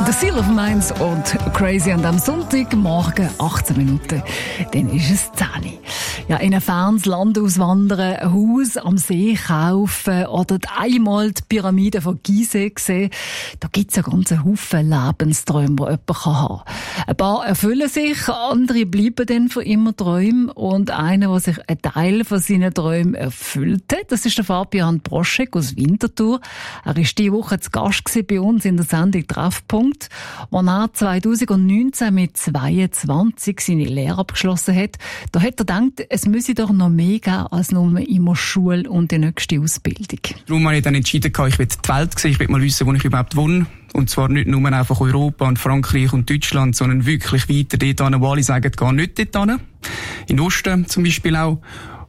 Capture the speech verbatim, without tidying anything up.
The Seal of Minds und Crazy. Und am Sonntagmorgen achtzehn Minuten, dann ist es zehn. Ja, in ein fernes Land auswandern, ein Haus am See kaufen oder einmal die Pyramide von Gizeh sehen, da gibt es einen ganzen Haufen Lebensträume, die jemand haben kann. Ein paar erfüllen sich, andere bleiben dann für immer Träume. Und einer, der sich einen Teil von seinen Träumen erfüllt hat, das ist der Fabian Broschek aus Winterthur. Er war diese Woche zu Gast bei uns in der Sendung Treffpunkt, wo er zweitausendneunzehn mit zweiundzwanzig seine Lehre abgeschlossen hat. Da hat er gedacht, es müsse doch noch mehr geben als nur immer Schule und die nächste Ausbildung. Darum habe ich dann entschieden, ich will die Welt sehen, ich will mal wissen, wo ich überhaupt wohne. Und zwar nicht nur einfach Europa und Frankreich und Deutschland, sondern wirklich weiter dort hin, wo alle sagen, geh nicht dort hin. In Osten zum Beispiel auch.